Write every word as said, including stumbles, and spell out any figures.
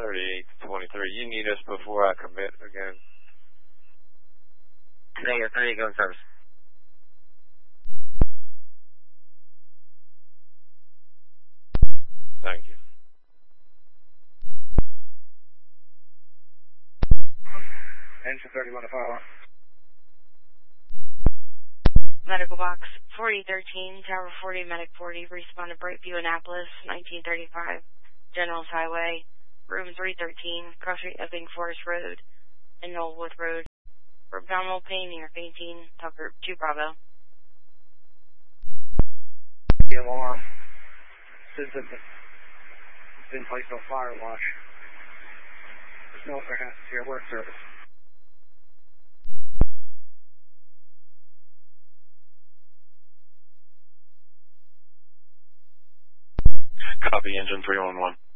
thirty-eight to twenty-three. You need us before I commit again. Negative thirty-eight, go in service. Thank you. Engine thirty-one to follow. Medical box forty thirteen, Tower forty, Medic forty, respawn to Brightview, Annapolis, nineteen thirty-five, Generals Highway, room three thirteen, crossing Epping Forest Road, and Knollwood Road. For abdominal pain, you're fainting, Tucker two Bravo. Yeah, alarm. Since it's been placed on fire watch. There's no other hazards here, work service. Copy, engine three one one.